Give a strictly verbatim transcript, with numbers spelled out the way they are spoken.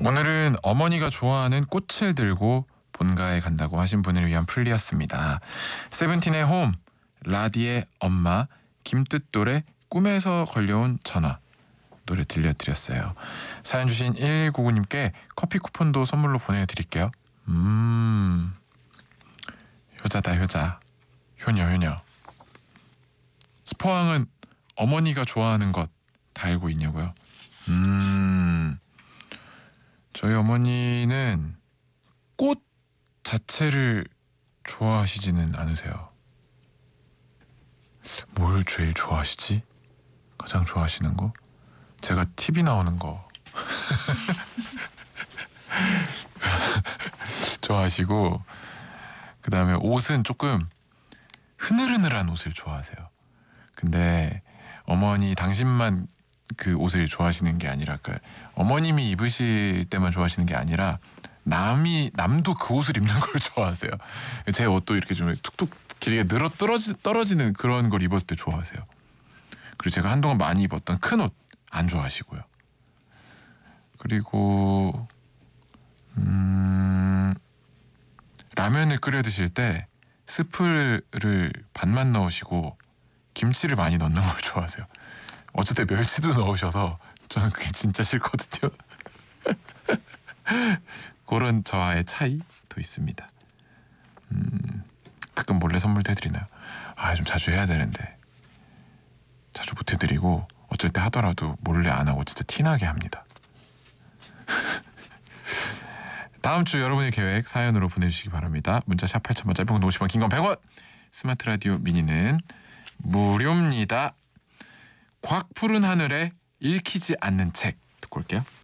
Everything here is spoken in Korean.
오늘은 어머니가 좋아하는 꽃을 들고 본가에 간다고 하신 분을 위한 플리였습니다. 세븐틴의 홈, 라디의 엄마, 김뜻돌의 꿈에서 걸려온 전화 노래 들려드렸어요. 사연 주신 일일구구님께 커피 쿠폰도 선물로 보내드릴게요. 음, 효자다 효자. 효녀 효녀. 스포왕은 어머니가 좋아하는 것 다 알고 있냐고요? 음, 저희 어머니는 꽃 자체를 좋아하시지는 않으세요. 뭘 제일 좋아하시지? 가장 좋아하시는 거? 제가 티비 나오는 거 좋아하시고, 그 다음에 옷은 조금 흐느흐느한 옷을 좋아하세요. 근데 어머니 당신만 그 옷을 좋아하시는 게 아니라, 그러니까 어머님이 입으실 때만 좋아하시는 게 아니라 남이 남도 그 옷을 입는 걸 좋아하세요. 제 옷도 이렇게 좀 툭툭 길게 늘어 떨어지, 떨어지는 그런 걸 입었을 때 좋아하세요. 그리고 제가 한동안 많이 입었던 큰 옷 안 좋아하시고요. 그리고 음, 라면을 끓여 드실 때 스프를 반만 넣으시고 김치를 많이 넣는 걸 좋아하세요. 어쩔 때 멸치도 넣으셔서 저는 그게 진짜 싫거든요. 그런 저와의 차이도 있습니다. 음, 가끔 몰래 선물도 해드리나요? 아, 좀 자주 해야 되는데 자주 못 해드리고, 어쩔 때 하더라도 몰래 안 하고 진짜 티나게 합니다. 다음 주 여러분의 계획 사연으로 보내주시기 바랍니다. 문자 샵 팔천 번, 짧은 건 오십 원, 긴 건 백 원. 스마트 라디오 미니는 무료입니다. 곽 푸른 하늘에 읽히지 않는 책 듣고 올게요.